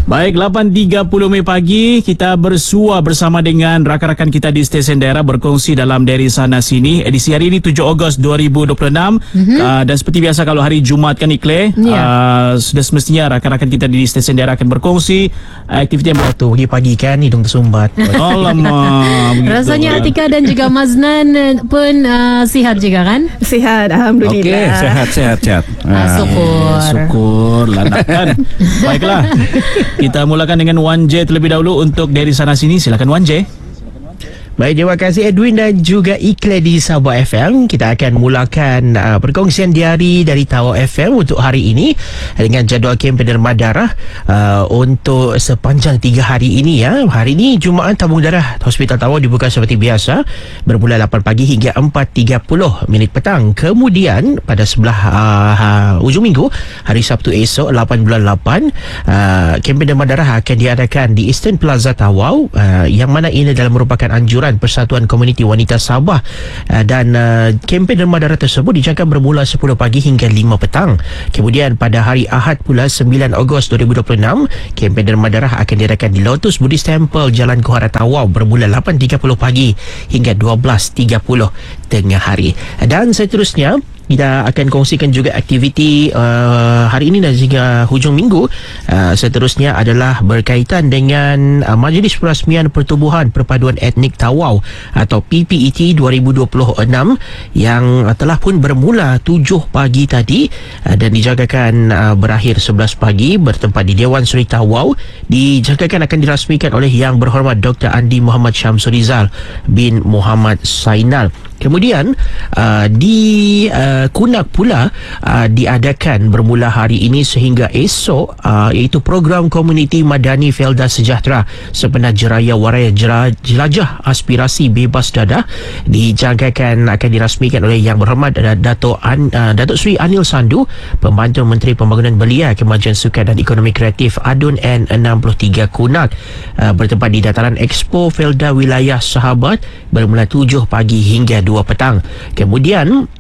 Baik, 8.30 Mei pagi kita bersua bersama dengan rakan-rakan kita di stesen daerah berkongsi dalam Dari Sana Sini. Edisi hari ini 7 Ogos 2026 dan seperti biasa kalau hari Jumaat kan Ikle, sudah semestinya rakan-rakan kita di stesen daerah akan berkongsi aktiviti yang tu pagi-pagi kan hidung tersumbat. Alamak. Rasanya Atika dan juga Maznan pun sihat juga kan? Sihat, Alhamdulillah. Okey, sehat. Syukur lanakan. Baiklah. Kita mulakan dengan Wan J terlebih dahulu untuk Dari Sana Sini. Silakan Wan J. Baik, terima kasih Edwin dan juga Ikle di Sabah FM. Kita akan mulakan perkongsian diari dari Tawau FM untuk hari ini dengan jadual kempen derma darah untuk sepanjang 3 hari ini ya. Hari ini Jumaat tabung darah Hospital Tawau dibuka seperti biasa bermula 8 pagi hingga 4.30 minit petang. Kemudian pada sebelah ujung minggu hari Sabtu esok 8 bulan 8 kempen derma darah akan diadakan di Eastern Plaza Tawau yang mana ini adalah merupakan anjuran Persatuan Komuniti Wanita Sabah dan kempen derma darah tersebut dijangka bermula 10 pagi hingga 5 petang. Kemudian pada hari Ahad pula 9 Ogos 2026 kempen derma darah akan diadakan di Lotus Buddhist Temple Jalan Kuhara Tawau bermula 8.30 pagi hingga 12.30 tengah hari. Dan seterusnya kita akan kongsikan juga aktiviti hari ini dan hingga hujung minggu. Seterusnya adalah berkaitan dengan Majlis Perasmian Pertubuhan Perpaduan Etnik Tawau atau PPET 2026 yang telah pun bermula 7 pagi tadi dan dijangkakan berakhir 11 pagi bertempat di Dewan Seri Tawau. Dijangkakan akan dirasmikan oleh Yang Berhormat Dr. Andi Muhammad Syamsurizal bin Muhammad Sainal. Kemudian di Kunak pula diadakan bermula hari ini sehingga esok iaitu program komuniti Madani Felda Sejahtera Sepenajeraya Waraya Jelajah Aspirasi Bebas Dadah. Dijangkakan akan dirasmikan oleh Yang Berhormat Datuk Sri Anil Sandu, Pembantu Menteri Pembangunan Belia, Kemajuan Sukan dan Ekonomi Kreatif ADUN N63 Kunak bertempat di Dataran Expo Felda Wilayah Sahabat bermula 7 pagi hingga 2 petang. Kemudian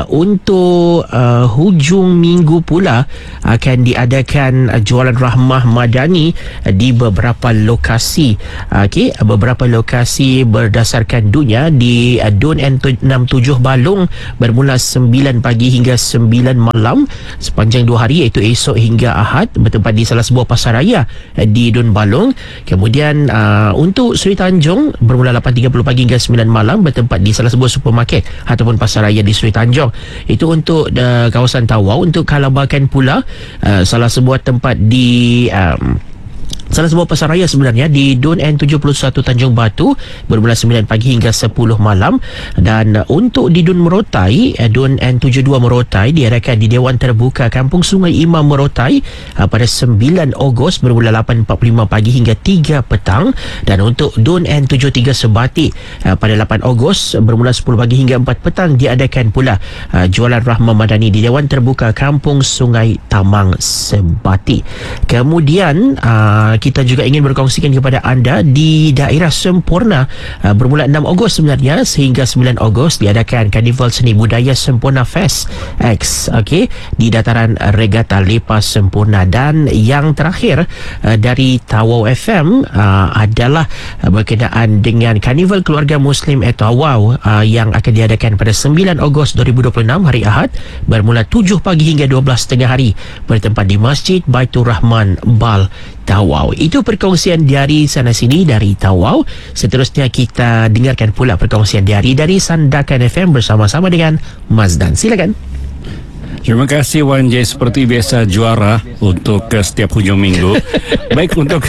untuk hujung minggu pula akan diadakan jualan rahmah madani di beberapa lokasi. Beberapa lokasi berdasarkan dunia di DUN N67 Balong bermula 9 pagi hingga 9 malam sepanjang 2 hari iaitu esok hingga Ahad bertempat di salah sebuah pasaraya di DUN Balong. Kemudian untuk Seri Tanjung bermula 8.30 pagi hingga 9 malam bertempat di salah sebuah supermarket ataupun pasaraya di Seri Tanjung. Itu untuk kawasan Tawau. Untuk Kalabakan pula salah sebuah tempat di salah sebuah pasaraya sebenarnya di DUN N71 Tanjung Batu bermula 9 pagi hingga 10 malam. Dan untuk di DUN Merotai, DUN N72 Merotai diadakan di Dewan Terbuka Kampung Sungai Imam Merotai pada 9 Ogos bermula 8.45 pagi hingga 3 petang. Dan untuk DUN N73 Sebatik pada 8 Ogos bermula 10 pagi hingga 4 petang diadakan pula jualan rahmah madani di Dewan Terbuka Kampung Sungai Tamang Sebatik. Kemudian kita juga ingin berkongsikan kepada anda di daerah Semporna bermula 6 Ogos sebenarnya sehingga 9 Ogos diadakan Karnival Seni Budaya Semporna Fest X di dataran Regata Lepas Semporna. Dan yang terakhir dari Tawau FM adalah berkenaan dengan Karnival Keluarga Muslim Tawau yang akan diadakan pada 9 Ogos 2026 hari Ahad bermula 7 pagi hingga 12 tengah hari bertempat di Masjid Baitur Rahman Bal Tawau. Itu perkongsian diari sana sini dari Tawau. Seterusnya kita dengarkan pula perkongsian diari dari Sandakan FM bersama-sama dengan Mazdan. Silakan. Terima kasih Wan J, seperti biasa juara untuk setiap hujung minggu. Baik, untuk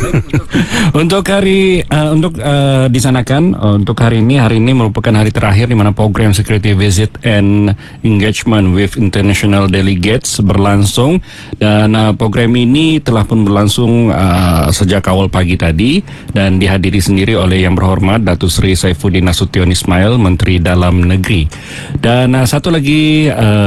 hari disanakan untuk hari ini merupakan hari terakhir di mana program Security Visit and Engagement with International Delegates berlangsung. Dan program ini telah pun berlangsung sejak awal pagi tadi dan dihadiri sendiri oleh Yang Berhormat Datuk Seri Saifuddin Nasution Ismail, Menteri Dalam Negeri. Dan satu lagi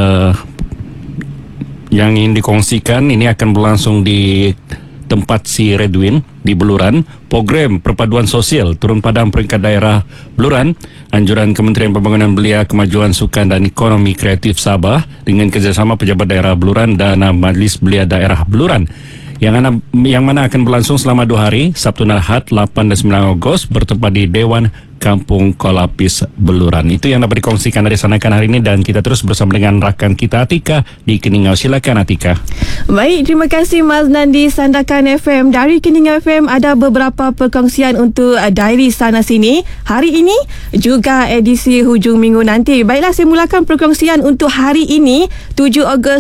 yang ingin dikongsikan, ini akan berlangsung di tempat si Redwin di Beluran. Program Perpaduan Sosial Turun Padang Peringkat Daerah Beluran, anjuran Kementerian Pembangunan Belia, Kemajuan Sukan dan Ekonomi Kreatif Sabah dengan kerjasama pejabat daerah Beluran dan Majlis Belia Daerah Beluran. yang mana akan berlangsung selama 2 hari, Sabtu dan Ahad 8 dan 9 Ogos, bertempat di Dewan Kampung Kolapis Beluran. Itu yang dapat dikongsikan dari Sanakan hari ini, dan kita terus bersama dengan rakan kita Atika di Keningau. Silakan Atika. Baik, terima kasih Maznan di Sandakan FM. Dari Keningau FM ada beberapa perkongsian untuk Diary Sana Sini hari ini, juga edisi hujung minggu nanti. Baiklah, saya mulakan perkongsian untuk hari ini 7 Ogos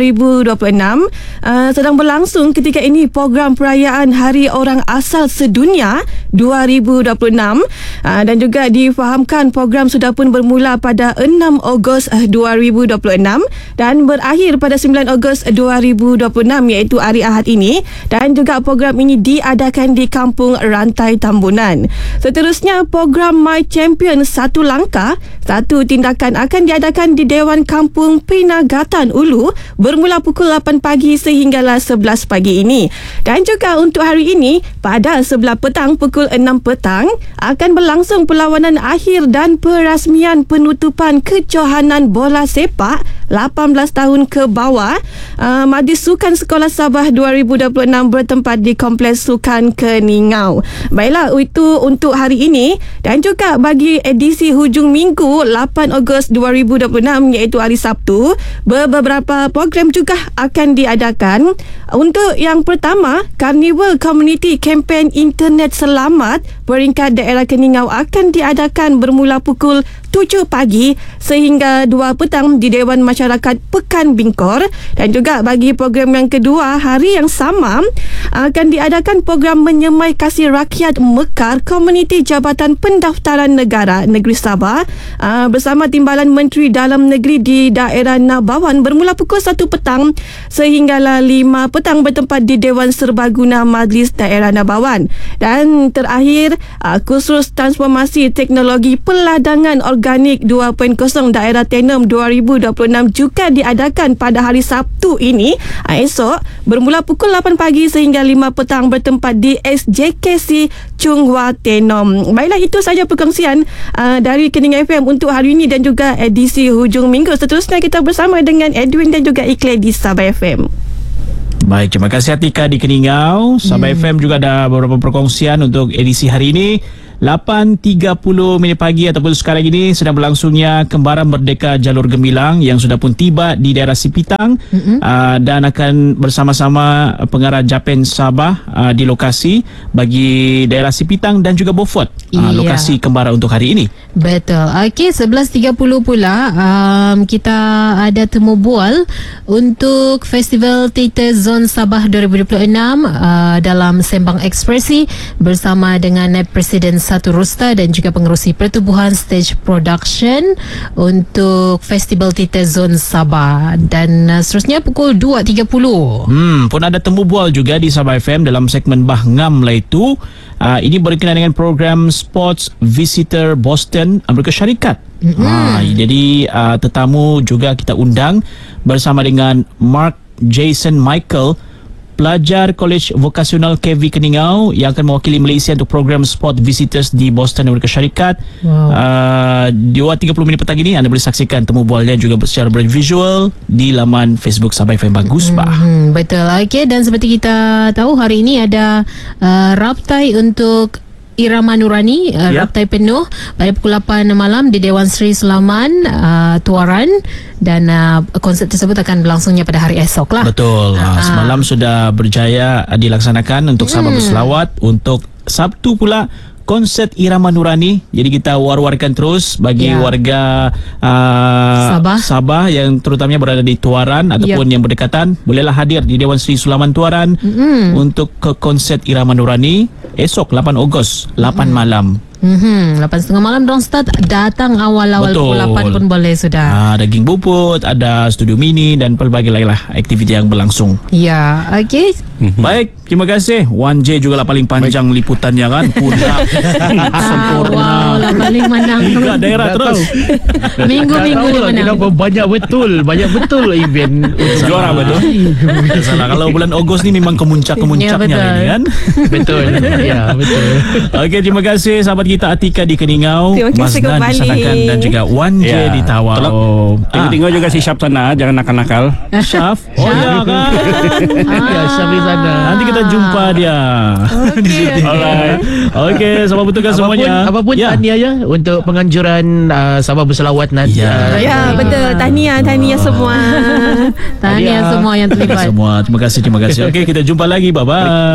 2026. Sedang berlangsung ketika ini program perayaan Hari Orang Asal Sedunia 2026. Dan juga difahamkan program sudah pun bermula pada 6 Ogos 2026 dan berakhir pada 9 Ogos 2026, iaitu hari Ahad ini, dan juga program ini diadakan di Kampung Rantai Tambunan. Seterusnya, program My Champion Satu Langkah Satu Tindakan akan diadakan di Dewan Kampung Pinagatan Ulu bermula pukul 8 pagi sehinggalah 11 pagi ini. Dan juga untuk hari ini pada 11 petang pukul 6 petang akan berlangsung perlawanan akhir dan perasmian penutupan kejohanan bola sepak 18 tahun ke bawah. Majlis Sukan Sekolah Sabah 2026 bertempat di Kompleks Sukan Keningau. Baiklah, itu untuk hari ini. Dan juga bagi edisi hujung minggu 8 Ogos 2026, iaitu hari Sabtu, beberapa program juga akan diadakan. Untuk yang pertama, Carnival Community Campaign Internet Selamat peringkat daerah Keningau akan diadakan bermula pukul 7 pagi sehingga 2 petang di Dewan Masyarakat Pekan Bingkor. Dan juga bagi program yang kedua, hari yang sama akan diadakan program Menyemai Kasih Rakyat Mekar Komuniti Jabatan Pendaftaran Negara Negeri Sabah bersama Timbalan Menteri Dalam Negeri di daerah Nabawan bermula pukul 1 petang sehinggalah 5 petang bertempat di Dewan Serbaguna Majlis Daerah Nabawan. Dan terakhir, kursus transformasi teknologi peladangan organik 2.0 daerah Tenom 2026 juga diadakan pada hari Sabtu ini, esok, bermula pukul 8 pagi sehingga 5 petang bertempat di SJKC Chunghwa Tenom. Baiklah, itu saja perkongsian dari Keningau FM untuk hari ini dan juga edisi hujung minggu. Seterusnya kita bersama dengan Edwin dan juga Ikhlas di Sabah FM. Baik, terima kasih Atika di Keningau. Sabah FM juga ada beberapa perkongsian untuk edisi hari ini. 8.30 pagi ataupun sekarang ini sedang berlangsungnya Kembaran Merdeka Jalur Gemilang yang sudah pun tiba di daerah Sipitang dan akan bersama-sama pengarah Japan Sabah di lokasi bagi daerah Sipitang dan juga Beaufort, lokasi Kembara untuk hari ini. Betul. Okey, 11.30 pula kita ada temu bual untuk Festival Teater Zon Sabah 2026 dalam Sembang Ekspresi bersama dengan Presiden Satu Rusta dan juga pengerusi pertubuhan Stage Production untuk Festival Teater Zon Sabah. Dan seterusnya pukul 2.30 pun ada temu bual juga di Sabah FM dalam segmen Bah Ngam lah itu. Ini berkenaan dengan program Sports Visitor Boston Amerika Syarikat. Jadi tetamu juga kita undang bersama dengan Mark Jason Michael, pelajar Kolej Vokasional KV Keningau yang akan mewakili Malaysia untuk program Sport Visitors di Boston Amerika Syarikat. Di 30 minit petang ini anda boleh saksikan temu bualnya juga secara bervisual di laman Facebook Sabah FM Bagus Bah. Betul. Okey, dan seperti kita tahu hari ini ada raptai untuk Irama Nurani, raptai penuh pada pukul 8 malam di Dewan Seri Sulaman Tuaran, dan konsert tersebut akan berlangsungnya pada hari esok lah. Betul. Semalam sudah berjaya dilaksanakan untuk Sabah berselawat. Untuk Sabtu pula konsert Irama Nurani. Jadi kita war-warkan terus bagi warga Sabah yang terutamanya berada di Tuaran ataupun yang berdekatan, bolehlah hadir di Dewan Seri Sulaman Tuaran untuk ke konsert Irama Nurani esok 8 Ogos 8 malam. 8.30 malam dong start. Datang awal-awal pukul 8 pun boleh sudah. Daging bubut, ada studio mini dan pelbagai lagi lah aktiviti yang berlangsung. Ya, okey. Baik. Terima kasih. 1J juga lah paling panjang liputannya kan. Pundak. Sempurna. Wow lah paling menang. 3 daerah terus. Minggu-minggu dia menang. Kenapa banyak betul event Juara betul. Tak salah. Kalau bulan Ogos ni memang kemuncak-kemuncaknya Ya, betul. ini kan. Betul. Ya, betul. Okey, terima kasih sahabat kita Atika di Keningau, Terima kasih Maznan di kembali. Sanakan dan juga 1J di Tawau. Tengok-tengok juga si Syaf sana, jangan nakal-nakal. Syaf. Oh ya kan. Ya, sampai sana. Nanti kita jumpa dia. Di sini. Alright. Okey, selamat bertugas semuanya. Apapun Ya. tahniah ya untuk penganjuran Sabah berselawat nanti. Ya. Ya, betul. Tahniah semua. Tahniah semua yang terlibat. Semua. Terima kasih. Okey, kita jumpa lagi. Bye-bye.